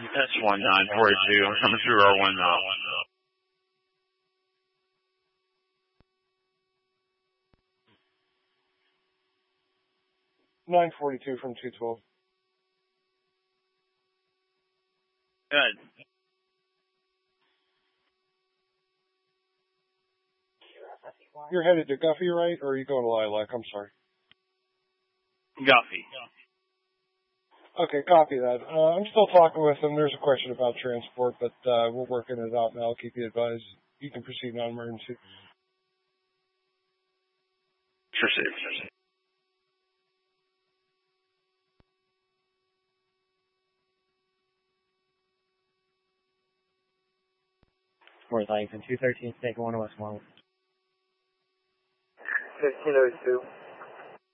That's 1942. I'm coming through R1 now. 942 from 212. Good. You're headed to Guffey, right? Or are you going to Lilac? I'm sorry. Guffey. Okay, copy that. I'm still talking with them. There's a question about transport, but we're working it out now. I'll keep you advised. You can proceed on emergency. Proceed. 4,213, Snake 1 West 1. 1502.